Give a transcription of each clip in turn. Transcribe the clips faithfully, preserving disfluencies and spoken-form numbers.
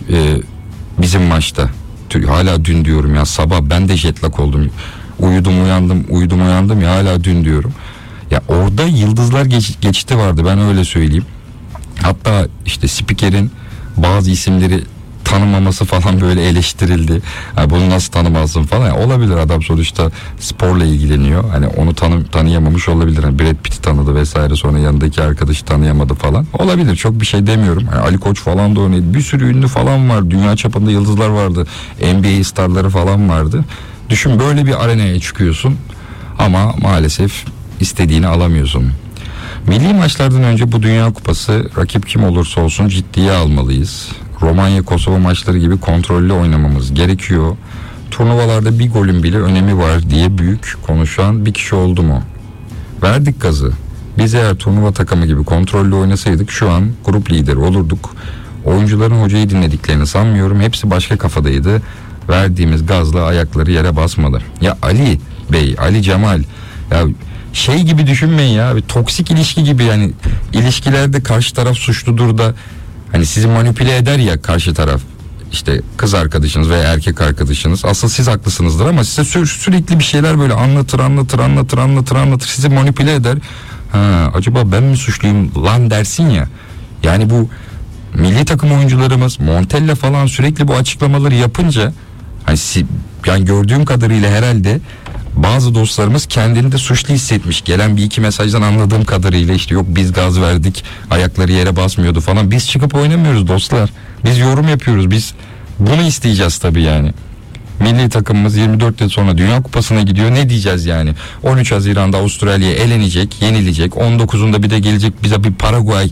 Ee, bizim maçta. Hala dün diyorum ya, sabah ben de jet lag oldum. Uyudum uyandım uyudum uyandım ya, hala dün diyorum. Ya orada yıldızlar geç, geçiti vardı, ben öyle söyleyeyim. Hatta işte spikerin bazı isimleri tanımaması falan böyle eleştirildi. Yani bunu nasıl tanımazsın falan. Yani olabilir, adam sonuçta sporla ilgileniyor. Hani onu tanı, tanıyamamış olabilir. Yani Brad Pitt'i tanıdı vesaire, sonra yanındaki arkadaşı tanıyamadı falan. Olabilir, çok bir şey demiyorum. Yani Ali Koç falan da oynadı. Bir sürü ünlü falan var. Dünya çapında yıldızlar vardı. N B A starları falan vardı. Düşün, böyle bir arenaya çıkıyorsun ama maalesef istediğini alamıyorsun. Milli maçlardan önce bu Dünya Kupası, rakip kim olursa olsun ciddiye almalıyız. Romanya Kosova maçları gibi kontrollü oynamamız gerekiyor. Turnuvalarda bir golün bile önemi var diye büyük konuşan bir kişi oldu mu? Verdik gazı. Biz eğer turnuva takımı gibi kontrollü oynasaydık şu an grup lideri olurduk. Oyuncuların hocayı dinlediklerini sanmıyorum. Hepsi başka kafadaydı. Verdiğimiz gazla ayakları yere basmadı. Ya Ali Bey, Ali Cemal, ya şey gibi düşünmeyin ya, bir toksik ilişki gibi. Yani ilişkilerde karşı taraf suçludur da hani sizi manipüle eder ya karşı taraf, işte kız arkadaşınız veya erkek arkadaşınız, asıl siz haklısınızdır ama size sü- sürekli bir şeyler böyle anlatır anlatır anlatır anlatır anlatır sizi manipüle eder. Ha, acaba ben mi suçluyum lan dersin ya. Yani bu milli takım oyuncularımız Montella falan sürekli bu açıklamaları yapınca hani si- yani gördüğüm kadarıyla herhalde bazı dostlarımız kendini de suçlu hissetmiş. Gelen bir iki mesajdan anladığım kadarıyla işte yok biz gaz verdik, ayakları yere basmıyordu falan. Biz çıkıp oynamıyoruz dostlar. Biz yorum yapıyoruz. Biz bunu isteyeceğiz tabii yani. Milli takımımız yirmi dört yıl sonra Dünya Kupası'na gidiyor. Ne diyeceğiz yani? on üç Haziran'da Avustralya'ya elenecek, yenilecek. on dokuzunda bir de gelecek bize bir Paraguay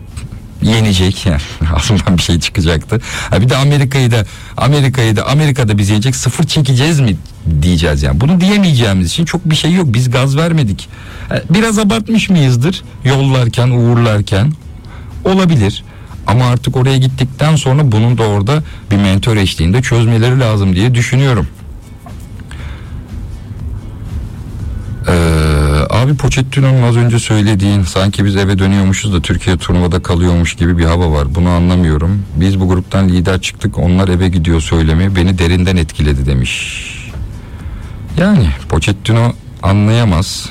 yenecek. Yani aslında bir şey çıkacaktı. Ha bir de Amerika'yı da Amerika'yı da Amerika'da biz yenecek, sıfır çekeceğiz mi diyeceğiz yani. Bunu diyemeyeceğimiz için çok bir şey yok. Biz gaz vermedik. Biraz abartmış mıyızdır yollarken, uğurlarken? Olabilir. Ama artık oraya gittikten sonra bunun da orada bir mentor eşliğinde çözmeleri lazım diye düşünüyorum. Ee, abi Pochettino'nun az önce söylediğin, sanki biz eve dönüyormuşuz da Türkiye turnuvada kalıyormuş gibi bir hava var. Bunu anlamıyorum. Biz bu gruptan lider çıktık, onlar eve gidiyor söylemi beni derinden etkiledi demiş. Yani Pochettino anlayamaz.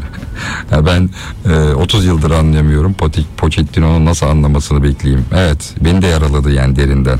Ben e, otuz yıldır anlayamıyorum. Pochettino'nun nasıl anlamasını bekleyeyim. Evet, beni de yaraladı yani derinden.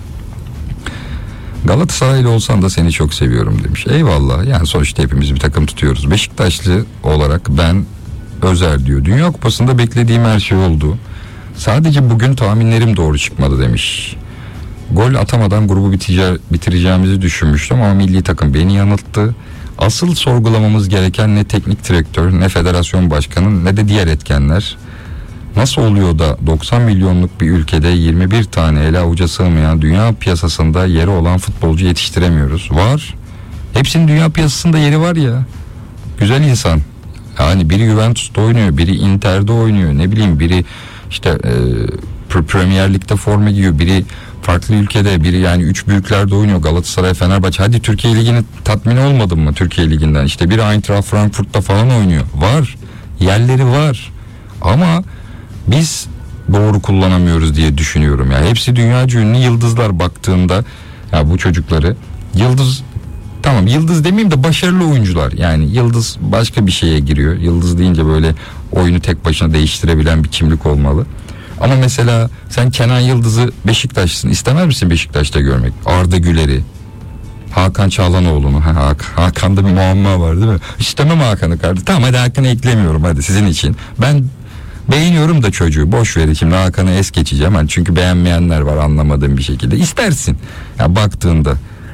Galatasaraylı olsan da seni çok seviyorum demiş. Eyvallah, yani sonuçta hepimiz bir takım tutuyoruz. Beşiktaşlı olarak ben Özer diyor. Dünya Kupası'nda beklediğim her şey oldu. Sadece bugün tahminlerim doğru çıkmadı demiş. Gol atamadan grubu bitireceğimizi düşünmüştüm ama milli takım beni yanılttı. Asıl sorgulamamız gereken ne teknik direktör, ne federasyon başkanı, ne de diğer etkenler. Nasıl oluyor da doksan milyonluk bir ülkede yirmi bir tane ele avuca sığmayan, dünya piyasasında yeri olan futbolcu yetiştiremiyoruz? Var. Hepsinin dünya piyasasında yeri var ya. Güzel insan. Yani biri Juventus'ta oynuyor, biri Inter'de oynuyor, ne bileyim biri işte e, Premier Lig'de forma giyiyor, biri farklı ülkede, biri yani üç büyüklerde oynuyor, Galatasaray, Fenerbahçe. Hadi Türkiye Ligi'ni tatmin olmadın mı Türkiye Ligi'nden? İşte biri Eintracht Frankfurt'ta falan oynuyor. Var. Yerleri var. Ama biz doğru kullanamıyoruz diye düşünüyorum. Yani hepsi dünyaca ünlü yıldızlar baktığında, ya bu çocukları yıldız, tamam yıldız demeyeyim de başarılı oyuncular. Yani yıldız başka bir şeye giriyor. Yıldız deyince böyle oyunu tek başına değiştirebilen bir kimlik olmalı. Ama mesela sen Kenan Yıldız'ı Beşiktaşlısın, istemez misin Beşiktaş'ta görmek? Arda Güler'i, Hakan Çalhanoğlu'nu, ha, Hakan'da bir muamma var değil mi? İstemem Hakan'ı kardeşim. Tamam hadi Hakan'ı eklemiyorum, hadi sizin için. Ben beğeniyorum da çocuğu, boş ver, şimdi Hakan'ı es geçeceğim. Hani çünkü beğenmeyenler var anlamadığım bir şekilde. İstersin ya baktığında.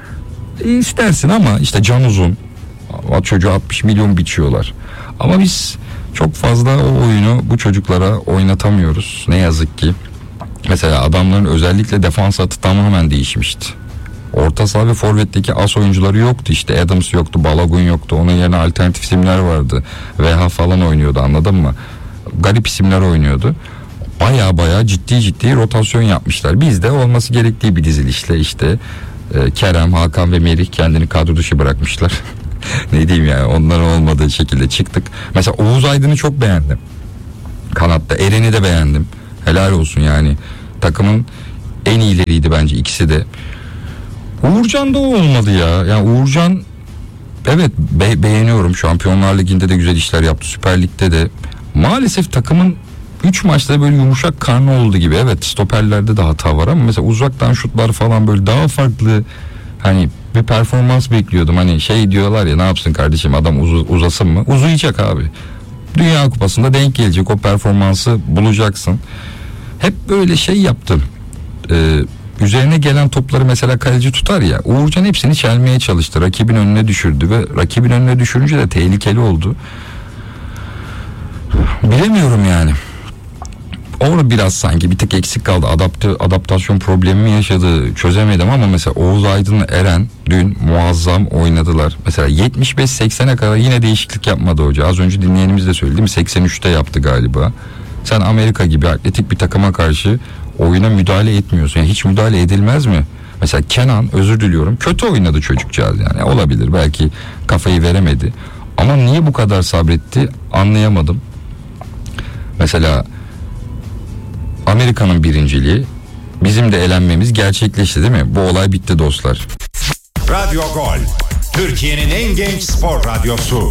İstersin ama işte Can Uzun, o çocuğu altmış milyon biçiyorlar. Ama biz çok fazla o oyunu bu çocuklara oynatamıyoruz ne yazık ki. Mesela adamların özellikle defans hattı tamamen değişmişti. Orta saha ve forvetteki as oyuncuları yoktu, işte Adams yoktu, Balogun yoktu, onun yerine alternatif isimler vardı. Veha falan oynuyordu, anladın mı? Garip isimler oynuyordu. Baya baya ciddi ciddi rotasyon yapmışlar. Bizde olması gerektiği bir dizilişle işte e, Kerem, Hakan ve Merih kendini kadro dışı bırakmışlar. Ne diyeyim yani, onların olmadığı şekilde çıktık. Mesela Oğuz Aydın'ı çok beğendim. Kanatta Eren'i de beğendim. Helal olsun yani. Takımın En iyileriydi bence ikisi de. Uğurcan da o olmadı ya. Yani Uğurcan, evet be- beğeniyorum. Şampiyonlar Ligi'nde de güzel işler yaptı. Süper Lig'de de. Maalesef takımın üç maçta böyle yumuşak karnı oldu gibi. Evet, stoperlerde de hata var ama mesela uzaktan şutlar falan böyle daha farklı, hani bir performans bekliyordum. Hani şey diyorlar ya, ne yapsın kardeşim adam uz- uzasın mı? Uzayacak abi. Dünya Kupası'nda denk gelecek, o performansı bulacaksın. Hep böyle şey yaptım. Ee, üzerine gelen topları mesela kaleci tutar ya. Uğurcan hepsini çelmeye çalıştı. Rakibin önüne düşürdü ve rakibin önüne düşürünce de tehlikeli oldu. Bilemiyorum yani. Orada biraz sanki bir tık eksik kaldı. Adapte, adaptasyon problemi mi yaşadı çözemedim ama mesela Oğuz Aydın'la Eren dün muazzam oynadılar. Mesela yetmiş beş seksene kadar yine değişiklik yapmadı hoca. Az önce dinleyenimiz de söyledi değil mi? seksen üçte yaptı galiba. Sen Amerika gibi atletik bir takıma karşı oyuna müdahale etmiyorsun. Yani hiç müdahale edilmez mi? Mesela Kenan, özür diliyorum, kötü oynadı çocukcağız yani. Olabilir, belki kafayı veremedi. Ama niye bu kadar sabretti anlayamadım. Mesela Amerika'nın birinciliği, bizim de elenmemiz gerçekleşti değil mi? Bu olay bitti dostlar. Radyo Gol, Türkiye'nin en genç spor radyosu.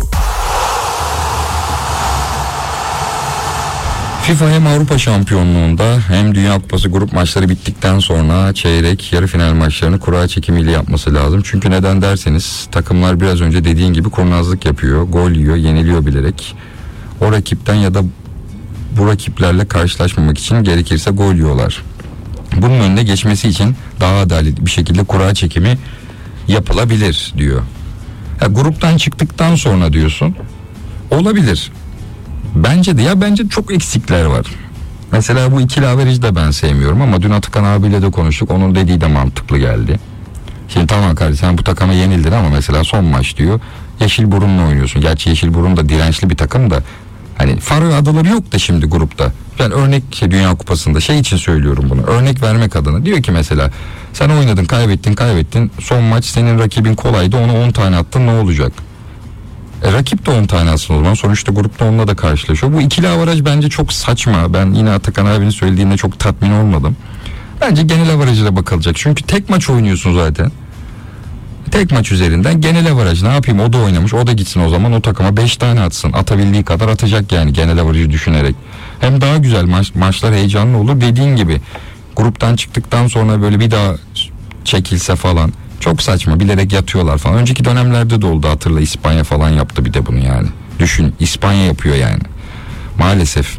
FIFA hem Avrupa Şampiyonluğunda hem Dünya Kupası grup maçları bittikten sonra çeyrek, yarı final maçlarını kura çekimiyle yapması lazım. Çünkü neden derseniz, takımlar biraz önce dediğin gibi kurnazlık yapıyor, gol yiyor, yeniliyor bilerek. O rakipten ya da bu rakiplerle karşılaşmamak için gerekirse gol yiyorlar. Bunun önüne geçmesi için daha adaletli bir şekilde kura çekimi yapılabilir diyor. Ya, gruptan çıktıktan sonra diyorsun, olabilir. Bence de ya bence çok eksikler var. Mesela bu ikili averajı da ben sevmiyorum ama dün Atakan abiyle de konuştuk. Onun dediği de mantıklı geldi. Şimdi tamam kardeşim, sen bu takıma yenildin ama mesela son maç diyor, Yeşilburun'la oynuyorsun. Gerçi Yeşilburun da dirençli bir takım da, hani Faroe Adaları yok da şimdi grupta. Ben örnek şey, Dünya Kupası'nda şey için söylüyorum bunu. Örnek vermek adına. Diyor ki mesela sen oynadın, kaybettin kaybettin. Son maç senin rakibin kolaydı, ona on tane attın, ne olacak? E, rakip de on tane atsın o zaman. Sonuçta grupta onunla da karşılaşıyor. Bu ikili avaraj bence çok saçma. Ben yine Atakan abinin söylediğinde çok tatmin olmadım. Bence genel avarajıyla bakılacak. Çünkü tek maç oynuyorsun zaten. Tek maç üzerinden genel avaraj, ne yapayım, o da oynamış, o da gitsin o zaman o takıma beş tane atsın, atabildiği kadar atacak yani genel avarajı düşünerek. Hem daha güzel maç, maçlar heyecanlı olur. Dediğin gibi gruptan çıktıktan sonra böyle bir daha çekilse falan çok saçma, bilerek yatıyorlar falan. Önceki dönemlerde de oldu, hatırla, İspanya falan yaptı bir de bunu yani. Düşün, İspanya yapıyor yani. Maalesef.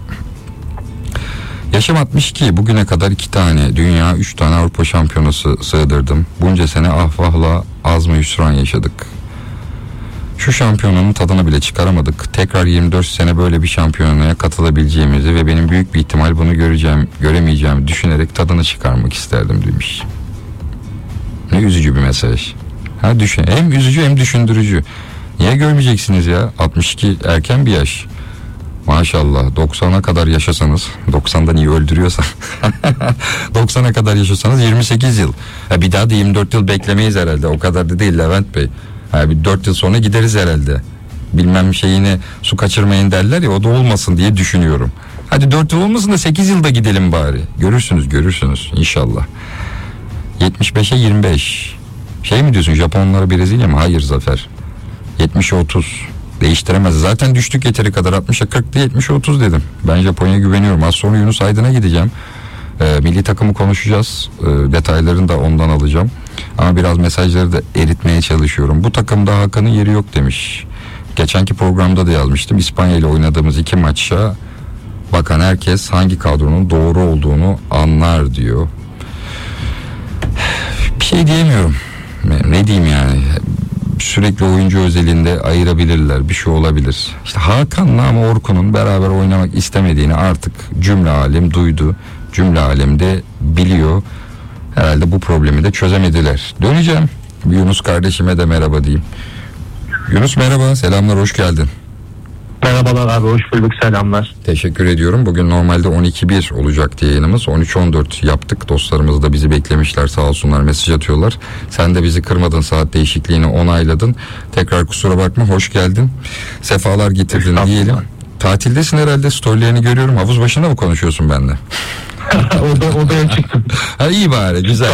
Yaşım altmış iki, bugüne kadar iki tane dünya, üç tane Avrupa şampiyonası sığdırdım. Bunca sene ahvahla az mı hüsran yaşadık. Şu şampiyonanın tadını bile çıkaramadık. Tekrar yirmi dört sene böyle bir şampiyonaya katılabileceğimizi ve benim büyük bir ihtimal bunu göreceğim, göremeyeceğimi düşünerek tadını çıkarmak isterdim demiş. Ne üzücü bir mesaj. Ha, düşün, hem üzücü hem düşündürücü. Niye görmeyeceksiniz ya? altmış iki erken bir yaş. Maşallah, doksana kadar yaşasanız, doksandan iyi öldürüyorsa doksana kadar yaşasanız yirmi sekiz yıl. Ha, bir daha da yirmi dört yıl beklemeyiz herhalde. O kadar da değil Levent Bey. Ha, bir dört yıl sonra gideriz herhalde. Bilmem şeyine su kaçırmayın derler ya, o da olmasın diye düşünüyorum. Hadi dört yıl olmasın da sekiz yılda gidelim bari. Görürsünüz görürsünüz inşallah. yetmiş beşe yirmi beş. Şey mi diyorsun, Japonlara Brezilya mı? Hayır Zafer. yetmişe otuz. Değiştiremez. Zaten düştük yeteri kadar. altmışa kırk yetmişe otuz dedim. Ben Japonya'ya güveniyorum. Az sonra Yunus Aydın'a gideceğim. Ee, milli takımı konuşacağız. Ee, detaylarını da ondan alacağım. Ama biraz mesajları da eritmeye çalışıyorum. Bu takımda Hakan'ın yeri yok demiş. Geçenki programda da yazmıştım. İspanya ile oynadığımız iki maça bakan herkes hangi kadronun doğru olduğunu anlar diyor. Bir şey diyemiyorum. Ne diyeyim yani? Sürekli oyuncu özelinde ayırabilirler, bir şey olabilir. İşte Hakan'la ama Orkun'un beraber oynamak istemediğini artık cümle alem duydu. Cümle alem de biliyor. Herhalde bu problemi de çözemediler. Döneceğim. Yunus kardeşime de merhaba diyeyim. Yunus merhaba, selamlar, hoş geldin. Merhabalar abi, hoş bulduk, selamlar. Teşekkür ediyorum. Bugün normalde on iki bir olacaktı yayınımız. on üç on dört yaptık. Dostlarımız da bizi beklemişler, sağ olsunlar, mesaj atıyorlar. Sen de bizi kırmadın, saat değişikliğini onayladın. Tekrar kusura bakma, hoş geldin. Sefalar getirdin diyelim. Tatildesin herhalde, storylerini görüyorum. Havuz başında mı konuşuyorsun benimle? Oda, odaya çıktım. Ha, iyi bari güzel.